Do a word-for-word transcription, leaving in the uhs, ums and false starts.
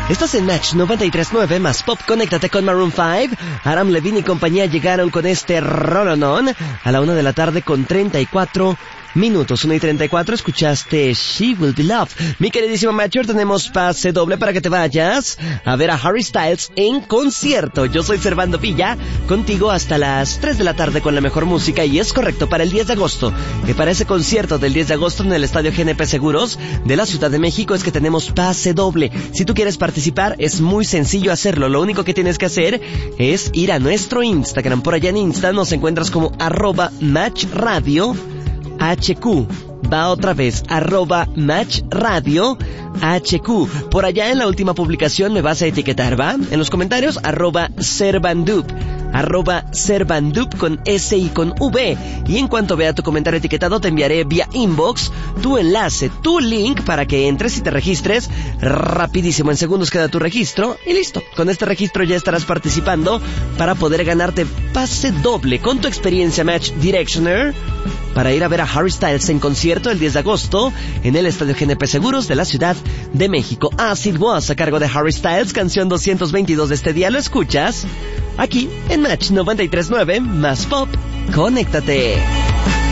Estás en Match noventa y tres punto nueve más Pop. Conéctate con Maroon cinco. Aram Levine y compañía llegaron con este Roll-On a la una de la tarde con treinta y cuatro minutos. Una y treinta y cuatro, escuchaste She Will Be Loved. Mi queridísima Matcher, tenemos pase doble para que te vayas a ver a Harry Styles en concierto. Yo soy Servando Villa, contigo hasta las tres de la tarde con la mejor música, y es correcto, para el diez de agosto, que para ese concierto del diez de agosto en el Estadio G N P Seguros de la Ciudad de México es que tenemos pase doble. Si tú quieres participar, es muy sencillo hacerlo. Lo único que tienes que hacer es ir a nuestro Instagram. Por allá en Insta nos encuentras como arroba Match Radio H Q. Va otra vez, arroba Match Radio H Q. Por allá en la última publicación me vas a etiquetar, ¿va? En los comentarios, arroba Servandup, arroba Servandup con S y con V. Y en cuanto vea tu comentario etiquetado, te enviaré vía inbox tu enlace, tu link, para que entres y te registres rapidísimo. En segundos queda tu registro y listo. Con este registro ya estarás participando para poder ganarte pase doble con tu experiencia Match Directioner para ir a ver a Harry Styles en concierto el diez de agosto en el Estadio G N P Seguros de la Ciudad de México. As It Was, a cargo de Harry Styles, canción doscientos veintidós de este día. Lo escuchas aquí en Match noventa y tres punto nueve más Pop. Conéctate.